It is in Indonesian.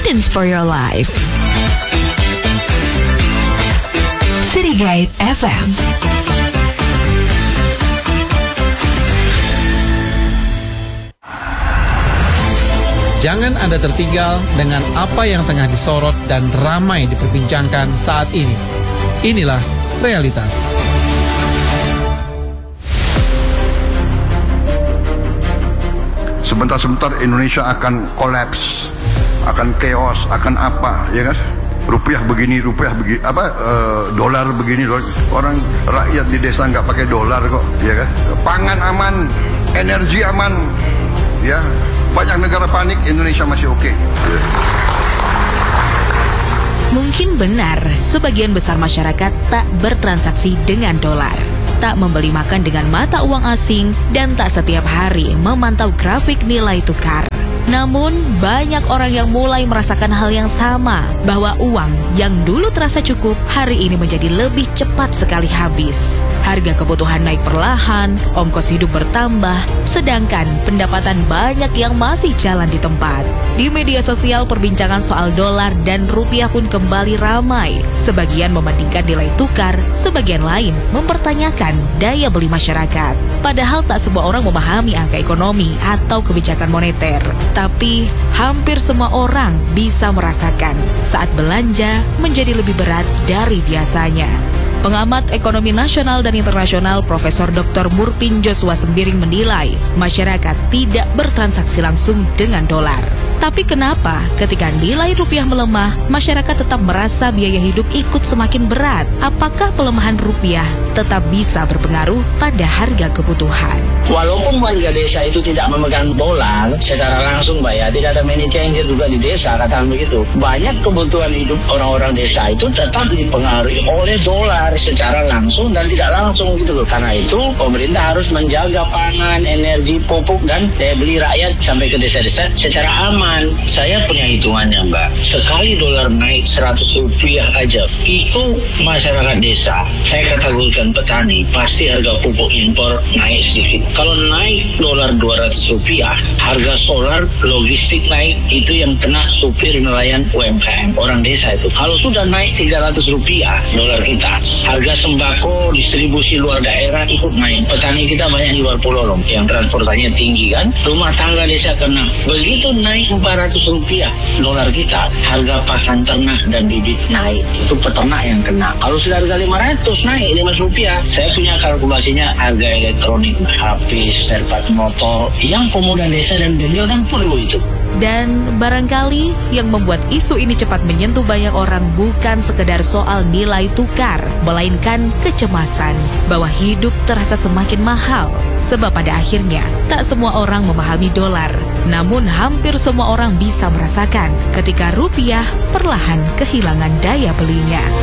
Confidence for your life. City Guide FM. Jangan Anda tertinggal dengan apa yang tengah disorot dan ramai diperbincangkan saat ini. Inilah realitas. Sebentar-sebentar Indonesia akan kolaps, akan chaos, akan apa, ya kan? Rupiah begini, dolar begini, orang rakyat di desa nggak pakai dolar kok, ya kan? Pangan aman, energi aman, ya. Banyak negara panik, Indonesia masih oke. Mungkin benar, sebagian besar masyarakat tak bertransaksi dengan dolar, tak membeli makan dengan mata uang asing, dan tak setiap hari memantau grafik nilai tukar. Namun, banyak orang yang mulai merasakan hal yang sama, bahwa uang yang dulu terasa cukup, hari ini menjadi lebih cepat sekali habis. Harga kebutuhan naik perlahan, ongkos hidup bertambah, sedangkan pendapatan banyak yang masih jalan di tempat. Di media sosial, perbincangan soal dolar dan rupiah pun kembali ramai. Sebagian membandingkan nilai tukar, sebagian lain mempertanyakan daya beli masyarakat. Padahal tak semua orang memahami angka ekonomi atau kebijakan moneter. Tapi hampir semua orang bisa merasakan saat belanja menjadi lebih berat dari biasanya. Pengamat ekonomi nasional dan internasional Profesor Dr. Murpin Joshua Sembiring menilai masyarakat tidak bertransaksi langsung dengan dolar. Tapi kenapa ketika nilai rupiah melemah, masyarakat tetap merasa biaya hidup ikut semakin berat? Apakah pelemahan rupiah tetap bisa berpengaruh pada harga kebutuhan? Walaupun warga desa itu tidak memegang dolar secara langsung, Mbak, ya, tidak ada money changer juga di desa, katakan begitu. Banyak kebutuhan hidup orang-orang desa itu tetap dipengaruhi oleh dolar secara langsung dan tidak langsung gitu loh. Karena itu pemerintah harus menjaga pangan, energi, pupuk dan daya beli rakyat sampai ke desa-desa secara aman. Saya punya hitungannya, Mbak. Sekali dolar naik 100 rupiah aja, itu masyarakat desa, saya kategorikan petani, pasti harga pupuk impor naik sedikit. Kalau naik dolar 200 rupiah, harga solar, logistik naik, itu yang kena supir nelayan UMKM, orang desa itu. Kalau sudah naik 300 rupiah dolar kita, harga sembako, distribusi luar daerah ikut naik. Petani kita banyak di luar pulau loh, yang transportasinya tinggi kan. Rumah tangga desa kena. Begitu naik 400 rupiah dolar kita, harga pakan ternak dan bibit naik. Itu peternak yang kena. Kalau sudah harga 500 naik 5 rupiah, saya punya kalkulasinya harga elektronik, HP, spare part motor, yang pemuda desa dan beliau kan perlu itu. Dan barangkali yang membuat isu ini cepat menyentuh banyak orang bukan sekedar soal nilai tukar, melainkan kecemasan bahwa hidup terasa semakin mahal. Sebab pada akhirnya, tak semua orang memahami dolar. Namun hampir semua orang bisa merasakan ketika rupiah perlahan kehilangan daya belinya.